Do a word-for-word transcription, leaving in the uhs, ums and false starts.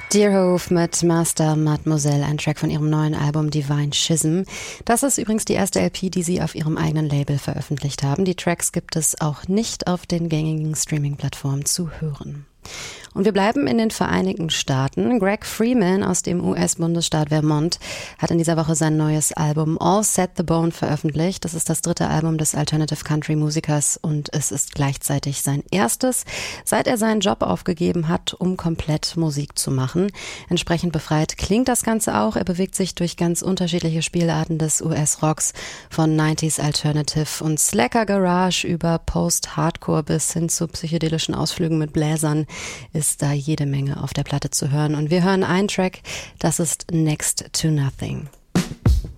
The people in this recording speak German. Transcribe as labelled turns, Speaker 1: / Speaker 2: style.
Speaker 1: Deerhoof mit Master Mademoiselle, ein Track von ihrem neuen Album Divine Schism. Das ist übrigens die erste L P, die sie auf ihrem eigenen Label veröffentlicht haben. Die Tracks gibt es auch nicht auf den gängigen Streaming-Plattformen zu hören. Und wir bleiben in den Vereinigten Staaten. Greg Freeman aus dem U S-Bundesstaat Vermont hat in dieser Woche sein neues Album All Set the Bone veröffentlicht. Das ist das dritte Album des Alternative Country Musikers und es ist gleichzeitig sein erstes, seit er seinen Job aufgegeben hat, um komplett Musik zu machen. Entsprechend befreit klingt das Ganze auch. Er bewegt sich durch ganz unterschiedliche Spielarten des U S-Rocks, von neunziger Alternative und Slacker Garage über Post-Hardcore bis hin zu psychedelischen Ausflügen mit Bläsern ist da jede Menge auf der Platte zu hören. Und wir hören einen Track, das ist Next to Nothing.